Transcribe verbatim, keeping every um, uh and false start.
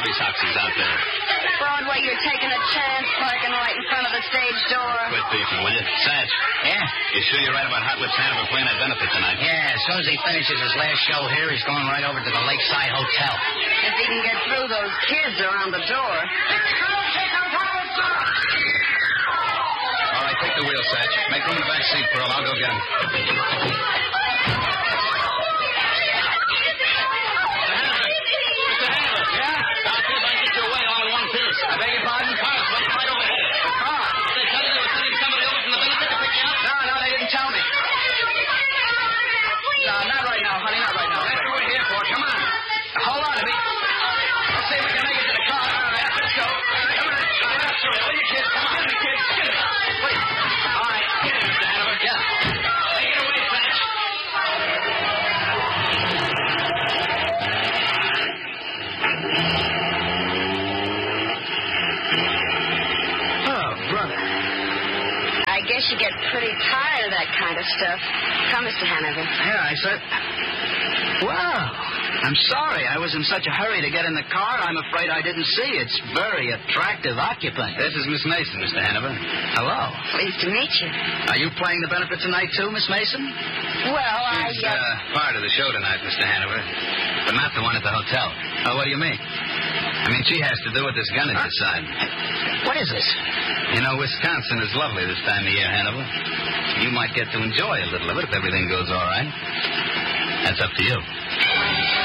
hobby soxies out there. Broadway, you're taking a chance parking right in front of the stage door. Quit beefing, will you? Satch. Yeah? You sure you're right about Hot Lips Hanover playing that benefit tonight? Yeah, as soon as he finishes his last show here, he's going right over to the Lakeside Hotel. If he can get through those kids around the door. All right, take the wheel, Satch. Make room in the back seat, Pearl. I'll go get him. I beg your pardon? Cars went right over here. The car? Did they tell you they were sending somebody over from the benefit to pick you up? No, no, they didn't tell me. No, not right now, honey, not right now. That's what we're here for. Come on. Now, hold on to me. Let's see if we can make it to the car. All right, let's go. Come on. Let's go. Will you, kids? Come on. Get me, kids. Get me. Please. All right. Get it, Mister Hanover. Yeah. Take it away, Satch. I guess you get pretty tired of that kind of stuff. Come, Mister Hanover. Yeah, I said... Well, I'm sorry. I was in such a hurry to get in the car, I'm afraid I didn't see. It's very attractive occupant. This is Miss Mason, Mister Hanover. Hello. Pleased to meet you. Are you playing the benefit tonight, too, Miss Mason? Well, She's I... Uh... uh, part of the show tonight, Mister Hanover. But not the one at the hotel. Oh, what do you mean? I mean, she has to do what this gun is decide. What is this? You know, Wisconsin is lovely this time of year, Hanover. You might get to enjoy a little of it if everything goes all right. That's up to you.